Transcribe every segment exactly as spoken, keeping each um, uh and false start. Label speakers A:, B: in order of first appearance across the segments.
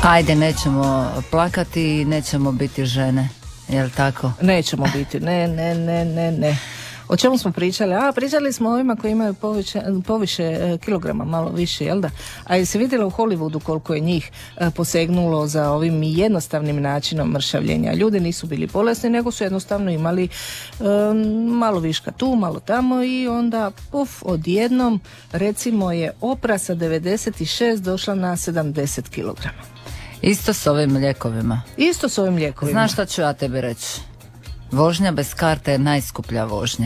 A: Ajde, nećemo plakati, nećemo biti žene, jel tako?
B: Nećemo biti, ne, ne, ne, ne, ne. O čemu smo pričali? A, pričali smo o ovima koji imaju poviše, poviše e, kilograma, malo više, jel da? A jesi vidjela u Hollywoodu koliko je njih e, posegnulo za ovim jednostavnim načinom mršavljenja? Ljudi nisu bili bolesni, nego su jednostavno imali e, malo viška tu, malo tamo i onda, puf, odjednom, recimo je Oprah sa devedeset šest došla na sedamdeset kilograma.
A: Isto s ovim lijekovima.
B: Isto s ovim lijekovima.
A: Znaš šta ću ja tebi reći? Vožnja bez karte je najskuplja vožnja.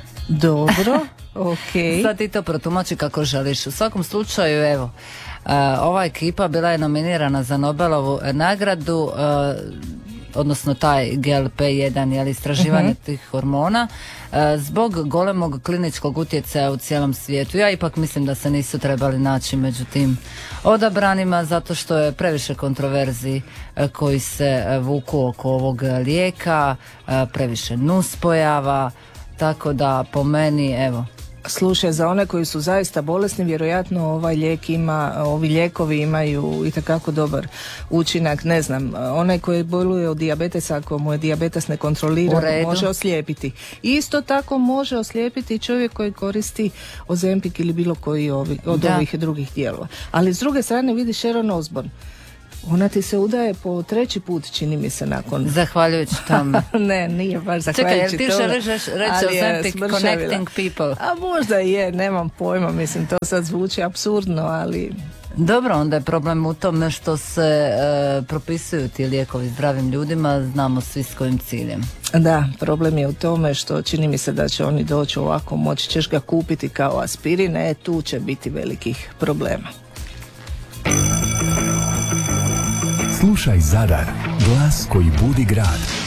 B: Dobro, ok.
A: Sad ti to protumači kako želiš. U svakom slučaju, evo, uh, ova ekipa bila je nominirana za Nobelovu nagradu, uh, odnosno taj G L P jedan, jel, istraživanje uh-huh. tih hormona, uh, zbog golemog kliničkog utjecaja u cijelom svijetu. Ja ipak mislim da se nisu trebali naći među tim odabranima, zato što je previše kontroverzi uh, koji se uh, vuku oko ovog lijeka, uh, previše nuspojava, tako da po meni, evo.
B: Slušaj, za one koji su zaista bolesni, vjerojatno ovaj lijek ima, ovi lijekovi imaju itekako dobar učinak, ne znam, onaj koji boluje od dijabetesa, ako mu je dijabetes nekontroliran, može oslijepiti. Isto tako može oslijepiti čovjek koji koristi Ozempik ili bilo koji ovi, od da. ovih drugih dijelova. Ali s druge strane vidi Sharon Osbourne. Ona ti se udaje po treći put, čini mi se, nakon...
A: Zahvaljujući tome.
B: Ne, nije baš zahvaljujući tome.
A: Čekaj, jel ti želiš reći Ozempic connecting people?
B: A možda je, nemam pojma, mislim, to sad zvuči apsurdno, ali...
A: Dobro, onda je problem u tome što se e, propisuju ti lijekovi zdravim ljudima, znamo svi s kojim ciljem.
B: Da, problem je u tome što čini mi se da će oni doći ovako, moći ćeš ga kupiti kao aspirin, e, tu će biti velikih problema.
C: Slušaj Zadar, glas koji budi grad.